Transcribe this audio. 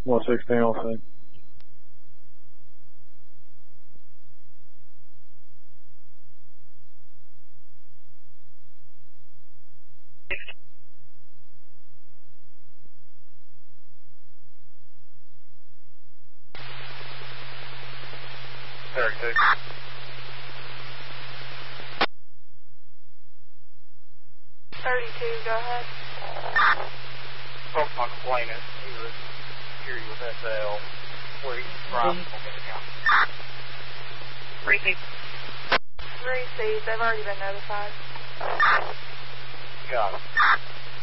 116 on scene. Go ahead. Spoke to my complainant. He was security with SL. Where he's from. Receive. They've already been notified. Got it.